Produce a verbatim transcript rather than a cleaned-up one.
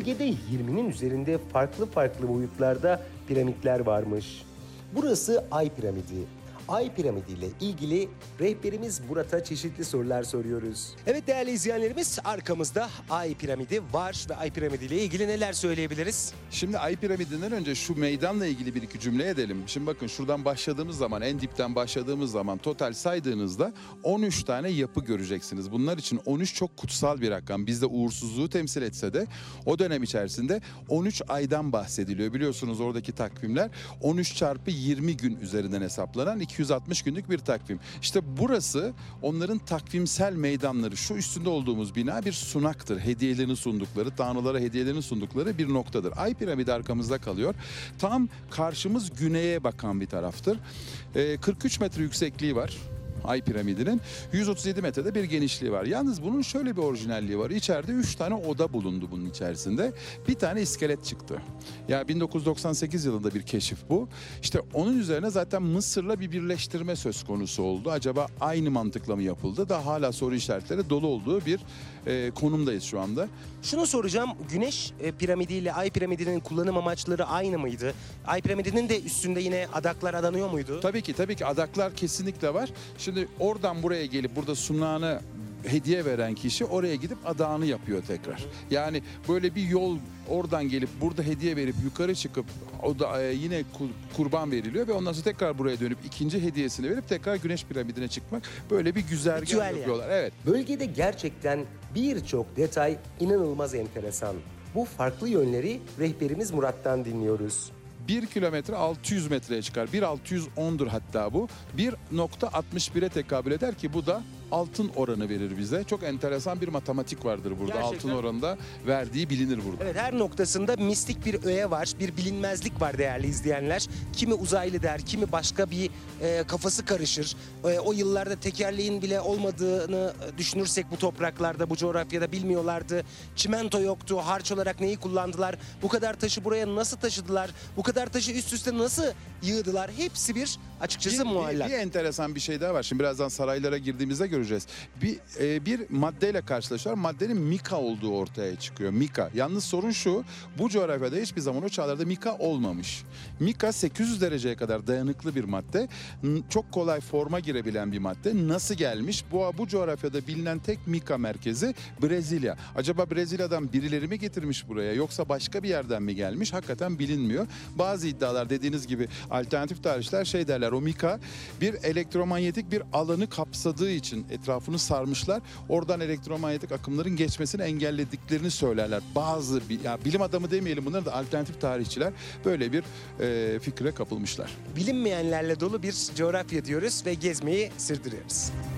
Bölgede yirminin üzerinde farklı farklı boyutlarda piramitler varmış. Burası Ay Piramidi. Ay Piramidi ile ilgili rehberimiz Murat'a çeşitli sorular soruyoruz. Evet değerli izleyenlerimiz, arkamızda Ay Piramidi var ve Ay Piramidi ile ilgili neler söyleyebiliriz? Şimdi Ay Piramidi'nden önce şu meydanla ilgili bir iki cümle edelim. Şimdi bakın, şuradan başladığımız zaman, en dipten başladığımız zaman total saydığınızda on üç tane yapı göreceksiniz. Bunlar için on üç çok kutsal bir rakam. Bizde uğursuzluğu temsil etse de o dönem içerisinde on üç aydan bahsediliyor. Biliyorsunuz oradaki takvimler on üç çarpı yirmi gün üzerinden hesaplanan iki yüz altmış günlük bir takvim. İşte burası onların takvimsel meydanları. Şu üstünde olduğumuz bina bir sunaktır. Hediyelerini sundukları, tanrılara hediyelerini sundukları bir noktadır. Ay Piramidi arkamızda kalıyor. Tam karşımız güneye bakan bir taraftır. Ee, kırk üç metre yüksekliği var Ay Piramidi'nin. yüz otuz yedi metrede bir genişliği var. Yalnız bunun şöyle bir orijinalliği var. İçeride üç tane oda bulundu bunun içerisinde. Bir tane iskelet çıktı. Ya bin dokuz yüz doksan sekiz yılında bir keşif bu. İşte onun üzerine zaten Mısır'la bir birleştirme söz konusu oldu. Acaba aynı mantıkla mı yapıldı? Daha hala soru işaretleri dolu olduğu bir e, konumdayız şu anda. Şunu soracağım, Güneş e, piramidi ile Ay Piramidi'nin kullanım amaçları aynı mıydı? Ay Piramidi'nin de üstünde yine adaklar adanıyor muydu? Tabii ki, tabii ki adaklar kesinlikle var. Şimdi oradan buraya gelip burada sunağını hediye veren kişi oraya gidip adağını yapıyor tekrar. Yani böyle bir yol, oradan gelip burada hediye verip yukarı çıkıp o da e, yine kurban veriliyor ve ondan sonra tekrar buraya dönüp ikinci hediyesini verip tekrar Güneş Piramidi'ne çıkmak, böyle bir güzergah Ritüel yapıyorlar. yani. Evet. Bölgede gerçekten birçok detay inanılmaz enteresan. Bu farklı yönleri rehberimiz Murat'tan dinliyoruz. bir kilometre altı yüz metreye çıkar. bir altı yüz ondur hatta bu. bir nokta altmış bire tekabül eder ki bu da altın oranı verir bize. Çok enteresan bir matematik vardır burada. Gerçekten. Altın oranında verdiği bilinir burada. Evet, her noktasında mistik bir öğe var, bir bilinmezlik var değerli izleyenler. Kimi uzaylı der, kimi başka bir e, kafası karışır. E, o yıllarda tekerleğin bile olmadığını düşünürsek bu topraklarda, bu coğrafyada bilmiyorlardı. Çimento yoktu, harç olarak neyi kullandılar? Bu kadar taşı buraya nasıl taşıdılar? Bu kadar taşı üst üste nasıl yığdılar? Hepsi bir açıkçası Bir, muallak. bir, bir enteresan bir şey daha var. Şimdi birazdan saraylara girdiğimizde göreceğiz. Bir, e, bir maddeyle karşılaşıyorlar. Maddenin mika olduğu ortaya çıkıyor. Mika. Yalnız sorun şu, bu coğrafyada hiçbir zaman o çağlarda mika olmamış. Mika sekiz yüz dereceye kadar dayanıklı bir madde. Çok kolay forma girebilen bir madde. Nasıl gelmiş? Bu, bu coğrafyada bilinen tek mika merkezi Brezilya. Acaba Brezilya'dan birileri mi getirmiş buraya, yoksa başka bir yerden mi gelmiş? Hakikaten bilinmiyor. Bazı iddialar, dediğiniz gibi alternatif tarihçiler şey derler, o mika bir elektromanyetik bir alanı kapsadığı için etrafını sarmışlar. Oradan elektromanyetik akımların geçmesini engellediklerini söylerler. Bazı ya bilim adamı demeyelim, bunlar da alternatif tarihçiler böyle bir e, fikre kapılmışlar. Bilinmeyenlerle dolu bir coğrafya diyoruz ve gezmeyi sürdürüyoruz.